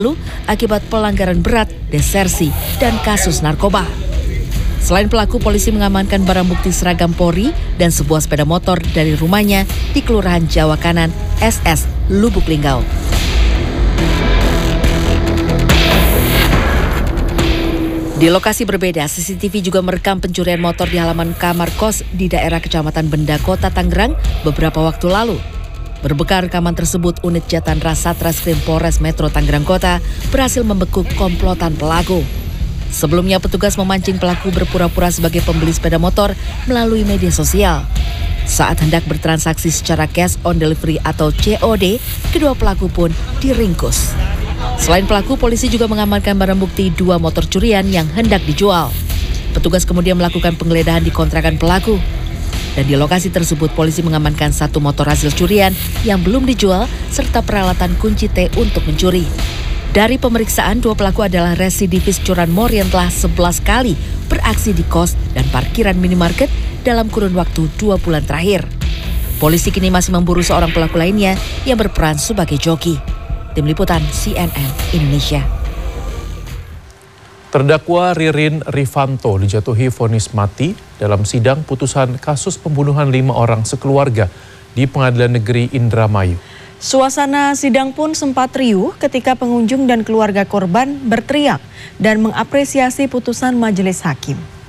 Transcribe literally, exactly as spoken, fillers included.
lalu akibat pelanggaran berat, desersi, dan kasus narkoba. Selain pelaku, polisi mengamankan barang bukti seragam Polri dan sebuah sepeda motor dari rumahnya di Kelurahan Jawa Kanan, S S, Lubuk Linggau. Di lokasi berbeda, C C T V juga merekam pencurian motor di halaman kamar kos di daerah Kecamatan Benda, Kota Tangerang beberapa waktu lalu. Berbekal rekaman tersebut, unit Jatan Ras Satreskrim Polres Metro Tangerang Kota berhasil membekuk komplotan pelaku. Sebelumnya, petugas memancing pelaku berpura-pura sebagai pembeli sepeda motor melalui media sosial. Saat hendak bertransaksi secara cash on delivery atau C O D, kedua pelaku pun diringkus. Selain pelaku, polisi juga mengamankan barang bukti dua motor curian yang hendak dijual. Petugas kemudian melakukan penggeledahan di kontrakan pelaku. Dan di lokasi tersebut, polisi mengamankan satu motor hasil curian yang belum dijual, serta peralatan kunci T untuk mencuri. Dari pemeriksaan, dua pelaku adalah residivis curanmor yang telah sebelas kali beraksi di kos dan parkiran minimarket dalam kurun waktu dua bulan terakhir. Polisi kini masih memburu seorang pelaku lainnya yang berperan sebagai joki. Tim Liputan C N N Indonesia. Terdakwa Ririn Rifanto dijatuhi vonis mati dalam sidang putusan kasus pembunuhan lima orang sekeluarga di Pengadilan Negeri Indramayu. Suasana sidang pun sempat riuh ketika pengunjung dan keluarga korban berteriak dan mengapresiasi putusan majelis hakim.